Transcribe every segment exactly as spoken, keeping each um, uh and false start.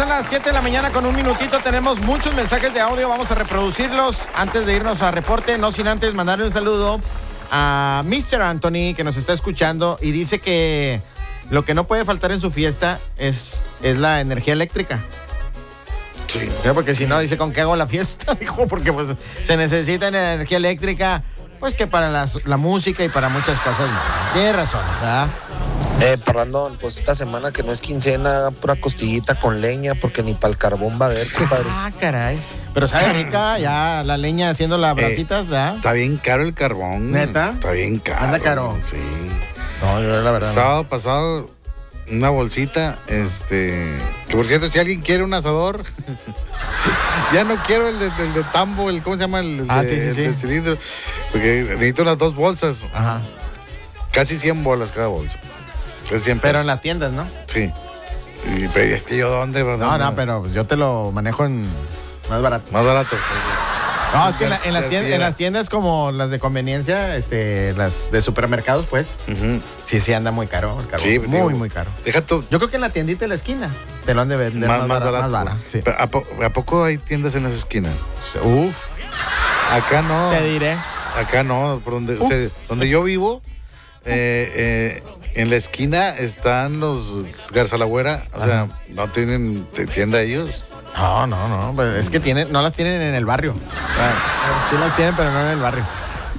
son las siete de la mañana con un minutito. Tenemos muchos mensajes de audio. Vamos a reproducirlos antes de irnos a reporte. No sin antes mandarle un saludo a mister Anthony, que nos está escuchando y dice que lo que no puede faltar en su fiesta es, es la energía eléctrica. Sí. Porque si no, dice, ¿con qué hago la fiesta? Dijo, porque pues se necesita energía eléctrica, pues que para las, la música y para muchas cosas más. Tiene razón, ¿verdad? Eh, Parrandón, pues esta semana que no es quincena, pura costillita con leña, porque ni para el carbón va a haber, compadre. Ah, caray. Pero sabe rica, ya la leña haciendo las brasitas, ¿verdad? Eh, está bien caro el carbón. ¿Neta? Está bien caro. Anda caro. Sí. No, yo la verdad. Sábado no. pasado, una bolsita, este... Que por cierto, si alguien quiere un asador, ya no quiero el de, el de tambo, el, ¿cómo se llama? El, el ah, de, sí, sí, sí. el de cilindro. Porque necesito unas dos bolsas. Ajá. Casi cien bolas cada bolsa. Pero en las tiendas, ¿no? Sí. Y, pero es que yo, ¿dónde? No, no, no, pero yo te lo manejo en más barato. Más barato. No, es que en, la, en, las tiendas, en las tiendas como las de conveniencia, este, las de supermercados, pues, uh-huh. sí, sí anda muy caro el carbón. Sí, muy, digo, muy caro. Deja tú. Yo creo que en la tiendita de la esquina te lo han de vender más, más, más barato. Más barato sí. ¿A, po- ¿A poco hay tiendas en las esquinas? Uf. Acá no. Te diré. Acá no, por donde, o sea, donde yo vivo, eh, eh, en la esquina están los Garzalagüera, o sea, ajá. no tienen tienda ellos. No, no, no, pues es que tienen, no las tienen en el barrio. Ah, sí las tienen, pero no en el barrio.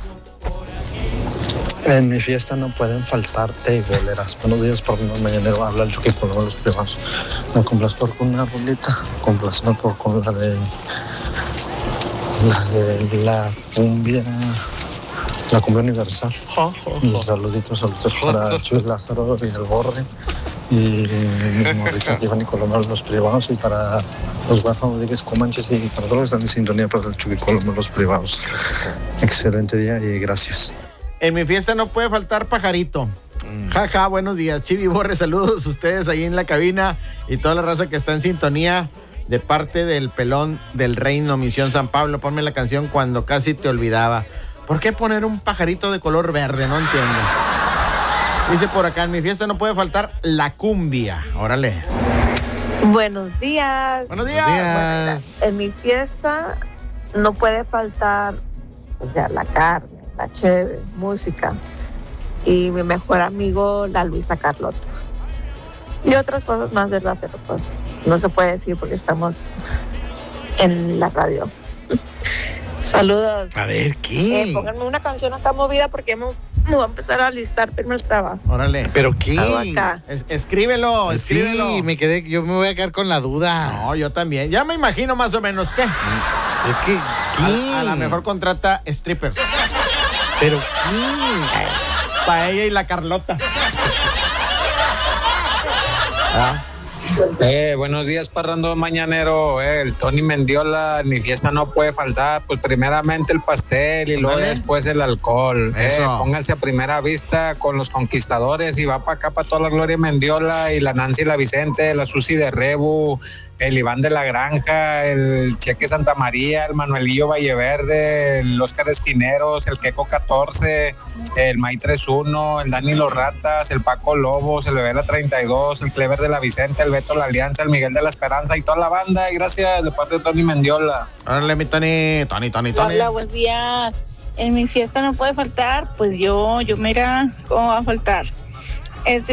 En mi fiesta no pueden faltar teiboleras. Buenos días, por unos mañaneros. Habla el Chucky con los privados. Me compras por con una rolita, compras por con la de la de la cumbia, la cumbia universal. Y saluditos, saluditos para Chuy Lázaro y el Borde. Y mi morrita Tiffany Colombo, los privados, y para los huérfanos de Comanches y para todos los que están en sintonía para el Chucky Colombo, los privados. Excelente día y gracias. En mi fiesta no puede faltar pajarito. Jaja, ja, buenos días. Chivi Borre, saludos a ustedes ahí en la cabina y toda la raza que está en sintonía de parte del Pelón del Reino, Misión San Pablo. Ponme la canción Cuando Casi Te Olvidaba. ¿Por qué poner un pajarito de color verde? No entiendo. Dice por acá, en mi fiesta no puede faltar la cumbia. Órale. Buenos días. Buenos días. Bueno, la, en mi fiesta no puede faltar, o sea, la carne, la cheve, música y mi mejor amigo, la Luisa Carlota. Y otras cosas más, ¿verdad? Pero pues no se puede decir porque estamos en la radio. Saludos. A ver, ¿qué? Eh, pónganme una canción acá movida porque me, me voy a empezar a alistar para el trabajo. Órale. ¿Pero qué? Acá. Es, escríbelo, escríbelo. Sí, me quedé, yo me voy a quedar con la duda. No, yo también. Ya me imagino más o menos qué. Es que, ¿qué? A, a la mejor contrata strippers. ¿Pero qué? Para ella y la Carlota. ¿Ah? Eh, buenos días, Parrando Mañanero. Eh, el Tony Mendiola, en mi fiesta no puede faltar. Pues primeramente el pastel y luego ¿vale? Después el alcohol. Eh, pónganse a primera vista con los conquistadores y va para acá para toda la Gloria Mendiola y la Nancy la Vicente, la Susi de Rebu, el Iván de la Granja, el Cheque Santa María, el Manuelillo Valleverde, el Oscar Esquineros, el Queco catorce, el May treinta y uno, el Dani Los Ratas, el Paco Lobos, el Bebé la treinta y dos, el Clever de la Vicente, el Beto la Alianza, el Miguel de la Esperanza y toda la banda. Y gracias de parte de Tony Mendiola. Órale, mi Tony, Tony, Tony, Tony. Hola, buenos días. En mi fiesta no puede faltar, pues yo, yo mira, ¿cómo va a faltar? Es